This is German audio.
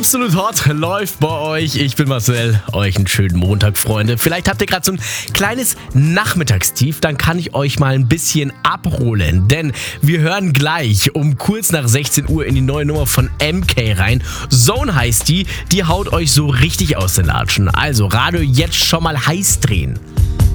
Absolut hot läuft bei euch. Ich bin Marcel. Euch einen schönen Montag, Freunde. Vielleicht habt ihr gerade so ein kleines Nachmittagstief. Dann kann ich euch mal ein bisschen abholen. Denn wir hören gleich um kurz nach 16 Uhr in die neue Nummer von MK rein. Zone heißt die. Die haut euch so richtig aus den Latschen. Also Radio jetzt schon mal heiß drehen.